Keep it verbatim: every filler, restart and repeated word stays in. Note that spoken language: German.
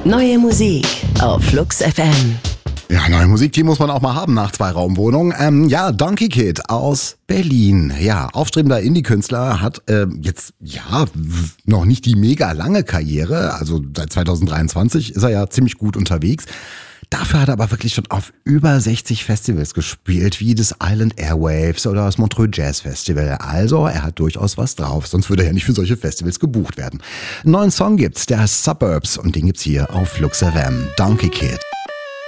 Neue Musik auf Flux F M. Ja, neue Musik, die muss man auch mal haben nach zwei Raumwohnungen. Ähm, ja, Donkey Kid aus Berlin. Ja, aufstrebender Indie-Künstler, hat äh, jetzt, ja, w- noch nicht die mega lange Karriere. Also seit zwanzig dreiundzwanzig ist er ja ziemlich gut unterwegs. Dafür hat er aber wirklich schon auf über sechzig Festivals gespielt, wie das Island Airwaves oder das Montreux Jazz Festival. Also, er hat durchaus was drauf, sonst würde er ja nicht für solche Festivals gebucht werden. Einen neuen Song gibt's, der heißt Suburbs, und den gibt's hier auf Flux F M. Donkey Kid.